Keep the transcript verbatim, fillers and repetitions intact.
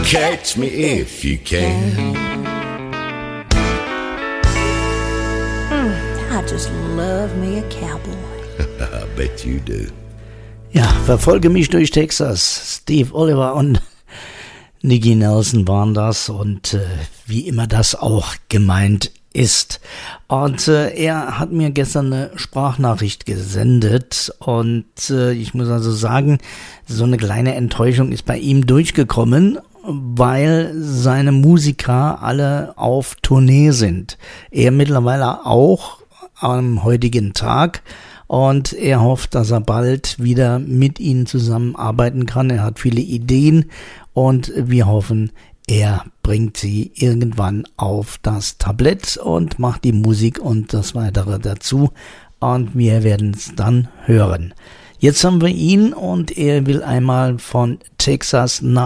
Catch me if you can. I just love me a cowboy. I bet you do. Ja, verfolge mich durch Texas. Steve Oliver und Nicky Nelson waren das und äh, wie immer das auch gemeint ist. Und äh, er hat mir gestern eine Sprachnachricht gesendet und äh, ich muss also sagen, so eine kleine Enttäuschung ist bei ihm durchgekommen, weil seine Musiker alle auf Tournee sind. Er mittlerweile auch am heutigen Tag. Und er hofft, dass er bald wieder mit ihnen zusammenarbeiten kann. Er hat viele Ideen und wir hoffen, er bringt sie irgendwann auf das Tablett und macht die Musik und das Weitere dazu. Und wir werden es dann hören. Jetzt haben wir ihn und er will einmal von Texas nach